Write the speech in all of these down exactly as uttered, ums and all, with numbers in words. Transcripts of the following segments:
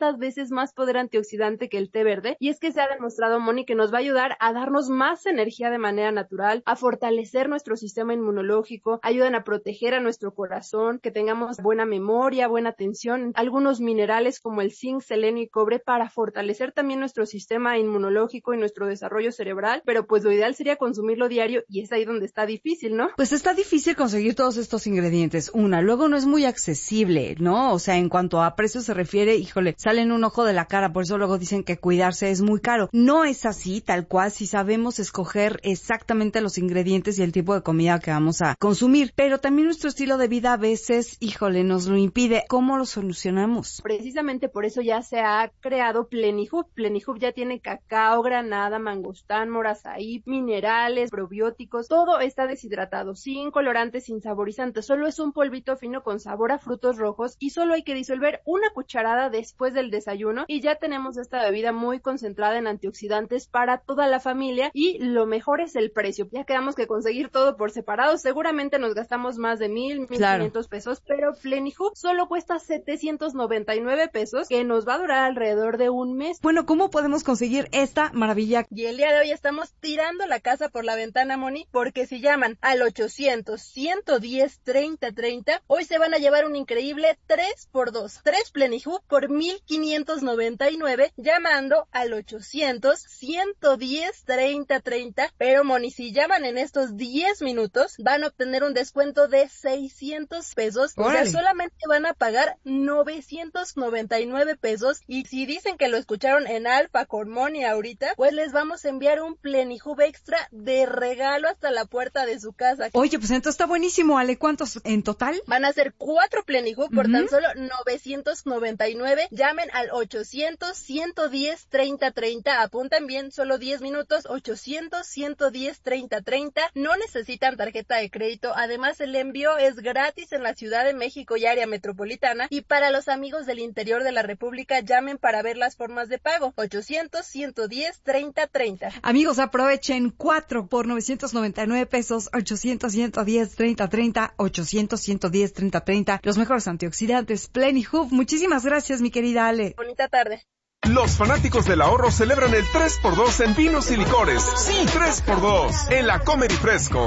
quinientas veces más poder antioxidante que el té verde, y es que se ha demostrado, Moni, que nos va a ayudar a darnos más energía de manera natural, a fortalecer nuestro sistema inmunológico, ayudan a proteger a nuestro corazón, que tengamos buena memoria, buena atención, algunos minerales como el zinc, selenio y cobre para fortalecer también nuestro sistema inmunológico y nuestro desarrollo cerebral, pero pues lo ideal sería consumirlo diario y es ahí donde está difícil, ¿no? Pues está difícil conseguir todos estos ingredientes. Una, luego no es muy accesible, ¿no? O sea, en cuanto a precio se refiere, híjole, salen un ojo de la cara, por eso luego dicen que cuidarse es muy caro. No es así, tal cual, si sabemos escoger exactamente los ingredientes y el tipo de comida que vamos a consumir. Pero también nuestro estilo de vida a veces, híjole, nos lo impide. ¿Cómo lo solucionamos? Precisamente por eso ya se ha creado Plenihub. Plenihub ya tiene cacao, granada, mangostán, morazaí, minerales, probióticos, todo está deshidratado, sin colorantes, sin saborizantes, solo es un polvito fino con sabor a frutos rojos y solo hay que disolver una cucharada después del desayuno y ya tenemos esta bebida muy concentrada en antioxidantes para toda la familia y lo mejor es el precio. Ya quedamos que conseguir todo por separado, seguramente nos gastamos más de mil, mil quinientos pesos, pero Plenihub solo cuesta setecientos noventa y nueve pesos, que nos va a durar alrededor de un mes. Bueno, ¿cómo podemos conseguir esta maravilla? Y el día de hoy estamos tirando la casa por la ventana, Moni, porque si llaman al ochocientos, ciento diez, treinta, treinta, hoy se van a llevar un increíble tres por dos. tres Plenihub por mil quinientos noventa y nueve, llamando al ochocientos, ciento diez, treinta, treinta. Pero, Moni, si llaman en estos diez minutos, van a obtener un descuento de seiscientos pesos. ¡Órale! O sea, solamente van a pagar novecientos noventa y nueve pesos. Y si dicen que lo escucharon en Alfa con Moni ahorita, pues les vamos a enviar un Plenihub extra de regalo hasta la puerta de su casa. Oye, pues entonces está buenísimo, Ale. ¿Cuántos en total? Van a ser cuatro Plenihub por uh-huh. tan solo novecientos noventa y nueve. Llamen al ochocientos, ciento diez, treinta, treinta. Apuntan bien, solo diez minutos. ochocientos, ciento diez, treinta, treinta. No necesitan tarjeta de crédito. Además, el envío es gratis en la Ciudad de México y área metropolitana. Y para los amigos del interior de la República, llamen para ver las formas de pago. ochocientos, ciento diez, treinta, treinta. Amigos, aprovechen cuatro por novecientos noventa y nueve pesos, ochocientos, ciento diez, treinta, treinta, ochocientos, ciento diez, treinta, treinta. Los mejores antioxidantes, Plenihub. Muchísimas gracias, mi querida Ale. Bonita tarde. Los fanáticos del ahorro celebran el tres por dos en vinos y licores. Sí, tres por dos en la Comedy Fresco.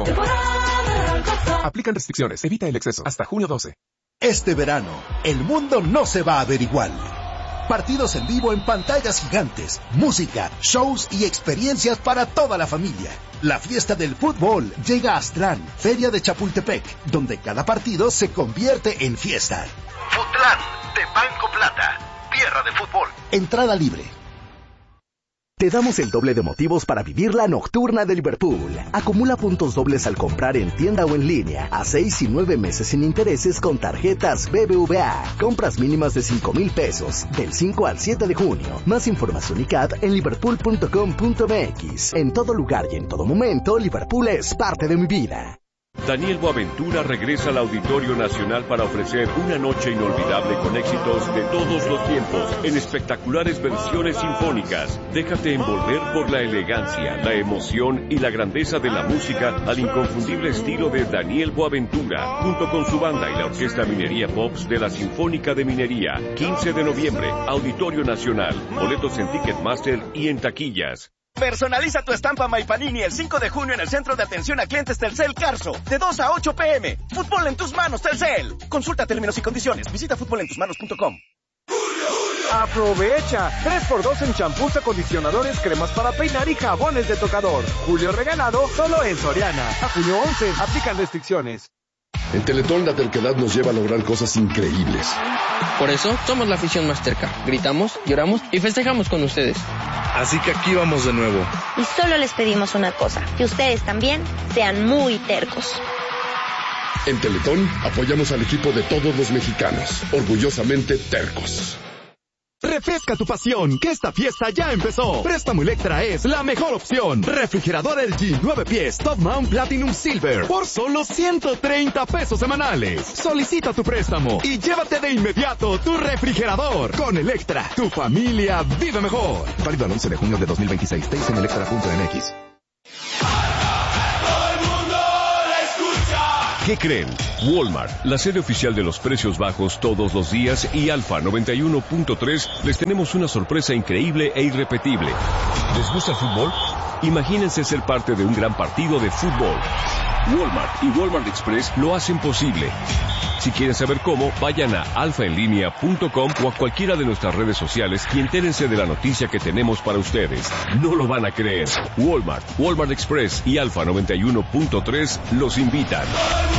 Aplican restricciones, evita el exceso. Hasta junio doce. Este verano, el mundo no se va a ver igual. Partidos en vivo en pantallas gigantes, música, shows y experiencias para toda la familia. La fiesta del fútbol llega a Aztlán, Feria de Chapultepec, donde cada partido se convierte en fiesta. Futlán, de Banco Plata, tierra de fútbol. Entrada libre. Te damos el doble de motivos para vivir la nocturna de Liverpool. Acumula puntos dobles al comprar en tienda o en línea, a seis y nueve meses sin intereses con tarjetas B B V A. Compras mínimas de cinco mil pesos, del cinco al siete de junio. Más información y C A D en liverpool punto com punto m x. En todo lugar y en todo momento, Liverpool es parte de mi vida. Daniel Boaventura regresa al Auditorio Nacional para ofrecer una noche inolvidable con éxitos de todos los tiempos en espectaculares versiones sinfónicas. Déjate envolver por la elegancia, la emoción y la grandeza de la música al inconfundible estilo de Daniel Boaventura, junto con su banda y la Orquesta Minería Pops de la Sinfónica de Minería. quince de noviembre, Auditorio Nacional. Boletos en Ticketmaster y en taquillas. Personaliza tu estampa MyPanini el cinco de junio en el Centro de Atención a Clientes Telcel Carso, de dos a ocho pm. Fútbol en tus manos, Telcel. Consulta términos y condiciones. Visita fútbol en tus manos punto com. Aprovecha tres por dos en champús, acondicionadores, cremas para peinar y jabones de tocador. Julio regalado solo en Soriana. A junio once, aplican restricciones. En Teletón la terquedad nos lleva a lograr cosas increíbles. Por eso somos la afición más terca. Gritamos, lloramos y festejamos con ustedes. Así que aquí vamos de nuevo. Y solo les pedimos una cosa, que ustedes también sean muy tercos. En Teletón apoyamos al equipo de todos los mexicanos, orgullosamente tercos. Refresca tu pasión, que esta fiesta ya empezó. Préstamo Electra es la mejor opción. Refrigerador L G nueve pies Top Mount Platinum Silver por solo ciento treinta pesos semanales. Solicita tu préstamo y llévate de inmediato tu refrigerador. Con Electra, tu familia vive mejor. Válido al once de junio de dos mil veintiséis. Teis en electra punto m x. Todo el mundo la escucha. ¿Qué creen? Walmart, la sede oficial de los precios bajos todos los días, y Alfa noventa y uno punto tres les tenemos una sorpresa increíble e irrepetible. ¿Les gusta el fútbol? Imagínense ser parte de un gran partido de fútbol. Walmart y Walmart Express lo hacen posible. Si quieren saber cómo, vayan a alfa en línea punto com o a cualquiera de nuestras redes sociales y entérense de la noticia que tenemos para ustedes. No lo van a creer. Walmart, Walmart Express y Alfa noventa y uno punto tres los invitan.